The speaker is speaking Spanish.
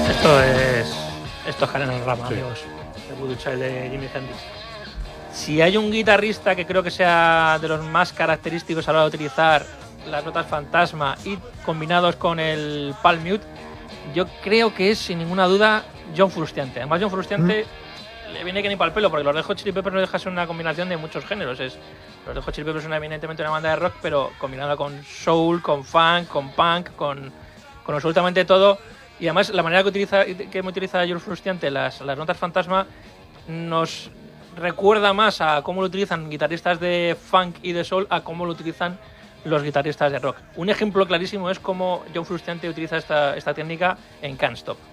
Esto es Canela en Rama, Sí. amigos. El Voodoo Child de Jimi Hendrix. Si hay un guitarrista que creo que sea de los más característicos a la hora de utilizar las notas fantasma y combinados con el palm mute, yo creo que es sin ninguna duda John Frusciante. Además, John Frusciante le viene que ni para el pelo, porque los Red Hot Chili Peppers no deja ser una combinación de muchos géneros. Los Red Hot Chili Peppers son evidentemente una banda de rock, pero combinada con soul, con funk, con punk, con absolutamente todo. Y además la manera que utiliza John Frusciante las notas fantasma nos recuerda más a cómo lo utilizan guitarristas de funk y de soul a cómo lo utilizan los guitarristas de rock. Un ejemplo clarísimo es cómo John Frusciante utiliza esta técnica en Can't Stop.